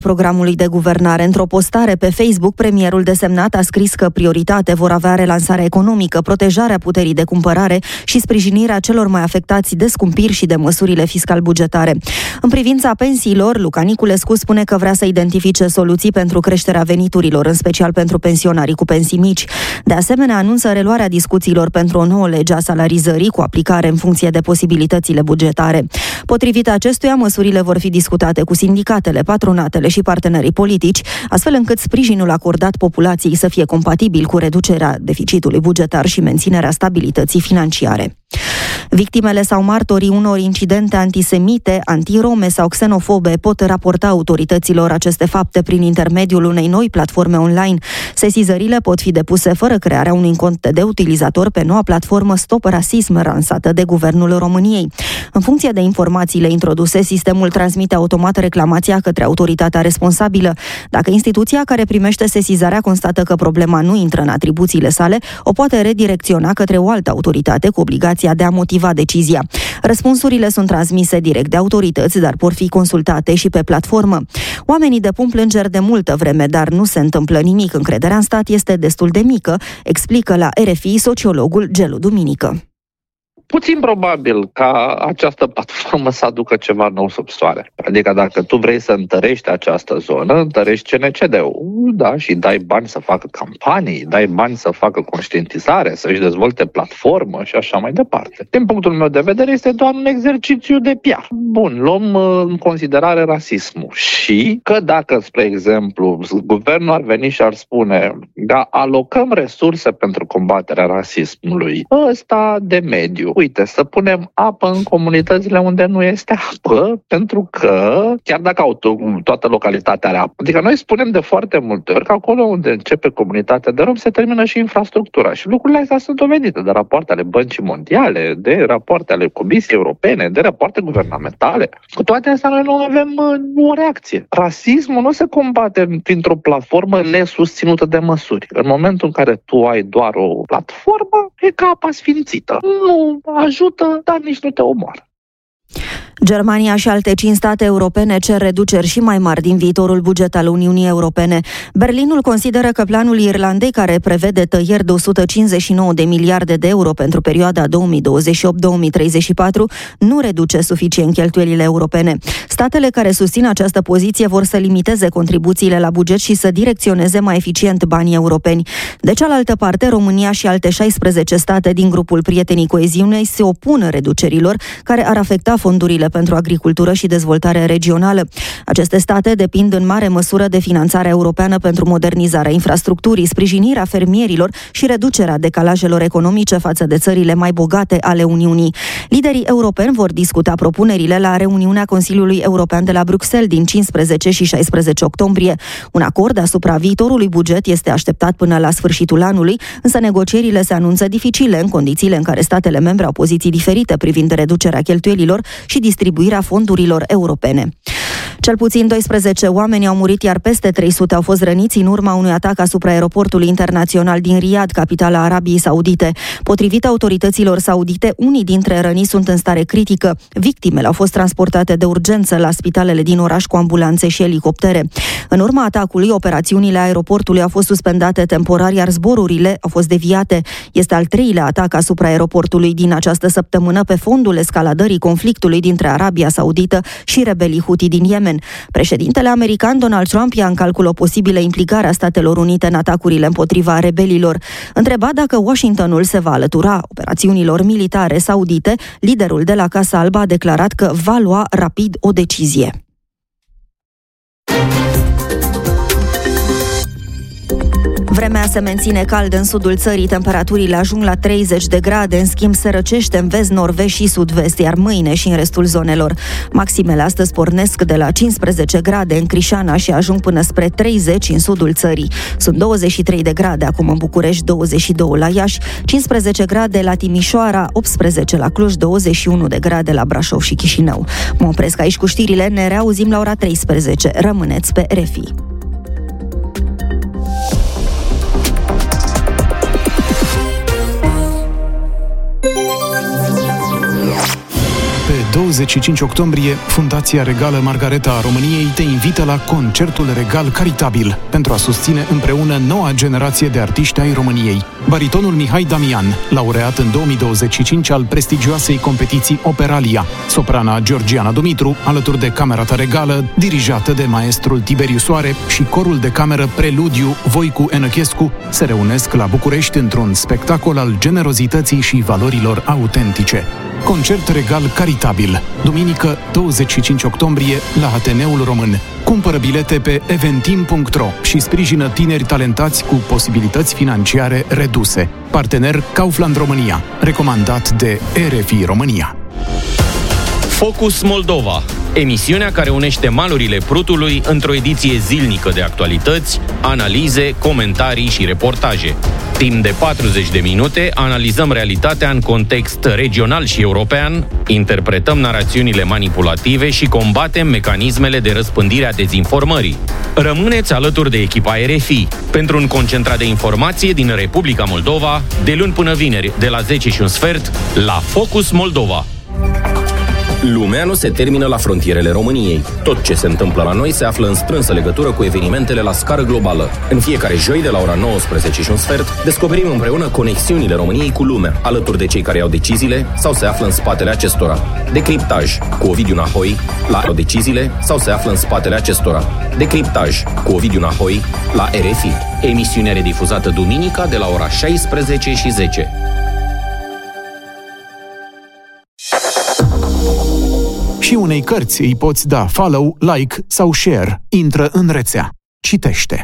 programului de guvernare. Într-o postare pe Facebook, premierul desemnat a scris că prioritate vor avea relansarea economică, protejarea puterii de cumpărare și sprijinirea celor mai afectați de scumpiri și de măsurile fiscal-bugetare. În privința pensiilor, Luca Niculescu spune că vrea să identifice soluții pentru creșterea veniturilor, în special pentru pensionarii cu pensii mici. De asemenea, anunță reluarea discuțiilor pentru o nouă lege a salarizării cu aplicare în funcție de posibilitățile bugetare. Potrivit acestuia, măsurile vor fi discutate cu sindicatele, patronatele și partenerii politici, astfel încât sprijinul acordat populației să fie compatibil cu reducerea deficitului bugetar și menținerea stabilității financiare. Victimele sau martorii unor incidente antisemite, antirome sau xenofobe pot raporta autorităților aceste fapte prin intermediul unei noi platforme online. Sesizările pot fi depuse fără crearea unui cont de utilizator pe noua platformă Stop Rasism, lansată de Guvernul României. În funcție de informațiile introduse, sistemul transmite automat reclamația către autoritatea responsabilă. Dacă instituția care primește sesizarea constată că problema nu intră în atribuțiile sale, o poate redirecționa către o altă autoritate cu obligația de a motiva decizia. Răspunsurile sunt transmise direct de autorități, dar pot fi consultate și pe platformă. Oamenii depun plângeri de multă vreme, dar nu se întâmplă nimic. Încrederea în stat este destul de mică, explică la RFI sociologul Gelu Duminică. Puțin probabil ca această platformă să aducă ceva nou sub soare. Adică dacă tu vrei să întărești această zonă, întărești CNCD-ul, da, și dai bani să facă campanii, dai bani să facă conștientizare, să-și dezvolte platformă și așa mai departe. Din punctul meu de vedere, este doar un exercițiu de PR. Bun, luăm în considerare rasismul și că dacă, spre exemplu, guvernul ar veni și ar spune da, alocăm resurse pentru combaterea rasismului, ăsta de mediu, uite, să punem apă în comunitățile unde nu este apă, pentru că, chiar dacă toată localitatea are apă, adică noi spunem de foarte multe ori că acolo unde începe comunitatea de rom se termină și infrastructura. Și lucrurile astea sunt dovedite de rapoarte ale Băncii Mondiale, de rapoarte ale Comisiei Europene, de rapoarte guvernamentale. Cu toate astea noi nu avem o reacție. Rasismul nu se combate printr-o platformă nesusținută de măsuri. În momentul în care tu ai doar o platformă, e ca apa sfințită. Nu ajută, dar nici nu te omoară. Germania și alte 5 state europene cer reduceri și mai mari din viitorul buget al Uniunii Europene. Berlinul consideră că planul Irlandei, care prevede tăieri de 159 de miliarde de euro pentru perioada 2028-2034, nu reduce suficient cheltuielile europene. Statele care susțin această poziție vor să limiteze contribuțiile la buget și să direcționeze mai eficient banii europeni. De cealaltă parte, România și alte 16 state din grupul Prietenii Coeziunei se opun reducerilor care ar afecta fondurile pentru agricultură și dezvoltare regională. Aceste state depind în mare măsură de finanțarea europeană pentru modernizarea infrastructurii, sprijinirea fermierilor și reducerea decalajelor economice față de țările mai bogate ale Uniunii. Liderii europeni vor discuta propunerile la reuniunea Consiliului European de la Bruxelles din 15 și 16 octombrie. Un acord asupra viitorului buget este așteptat până la sfârșitul anului, însă negocierile se anunță dificile în condițiile în care statele membre au poziții diferite privind reducerea cheltuielilor și distribuirea fondurilor europene. Cel puțin 12 oameni au murit, iar peste 300 au fost răniți în urma unui atac asupra aeroportului internațional din Riyadh, capitala Arabiei Saudite. Potrivit autorităților saudite, unii dintre răniți sunt în stare critică. Victimele au fost transportate de urgență la spitalele din oraș cu ambulanțe și elicoptere. În urma atacului, operațiunile aeroportului au fost suspendate temporar, iar zborurile au fost deviate. Este al 3-lea atac asupra aeroportului din această săptămână pe fondul escaladării conflictului dintre Arabia Saudită și rebelii Houthi din Yemen. Președintele american Donald Trump ia în calcul o posibilă implicare a Statelor Unite în atacurile împotriva rebelilor. Întrebat dacă Washingtonul se va alătura operațiunilor militare saudite, liderul de la Casa Albă a declarat că va lua rapid o decizie. Vremea se menține caldă în sudul țării, temperaturile ajung la 30 de grade, în schimb se răcește în vest, nord-vest și sud-vest, iar mâine și în restul zonelor. Maximele astăzi pornesc de la 15 grade în Crișana și ajung până spre 30 în sudul țării. Sunt 23 de grade acum în București, 22 la Iași, 15 grade la Timișoara, 18 la Cluj, 21 de grade la Brașov și Chișinău. Mă opresc aici cu știrile, ne reauzim la ora 13. Rămâneți pe RFI. Pe 20 25 octombrie, Fundația Regală Margareta a României te invită la Concertul Regal Caritabil pentru a susține împreună noua generație de artiști ai României. Baritonul Mihai Damian, laureat în 2025 al prestigioasei competiții Operalia, soprana Georgiana Dumitru, alături de Camerata Regală, dirijată de maestrul Tiberiu Soare, și corul de cameră Preludiu Voicu Enăchescu se reunesc la București într-un spectacol al generozității și valorilor autentice. Concert Regal Caritabil, duminică 25 octombrie la Ateneul Român. Cumpără bilete pe eventim.ro și sprijină tineri talentați cu posibilități financiare reduse. Partener Kaufland România, recomandat de RFI România. Focus Moldova, emisiunea care unește malurile Prutului într-o ediție zilnică de actualități, analize, comentarii și reportaje. Timp de 40 de minute analizăm realitatea în context regional și european, interpretăm narațiunile manipulative și combatem mecanismele de răspândire a dezinformării. Rămâneți alături de echipa RFI pentru un concentrat de informație din Republica Moldova, de luni până vineri, de la 10:15, la Focus Moldova. Lumea nu se termină la frontierele României. Tot ce se întâmplă la noi se află în strânsă legătură cu evenimentele la scară globală. În fiecare joi, de la ora 19:15, descoperim împreună conexiunile României cu lumea, alături de cei care iau deciziile sau se află în spatele acestora. Decriptaj cu Ovidiu Nahoi la deciziile sau se află în spatele acestora. Decriptaj cu Ovidiu Nahoi la RFI. Emisiunea redifuzată duminica de la ora 16:10. Și unei cărți îi poți da follow, like sau share. Intră în rețea. Citește.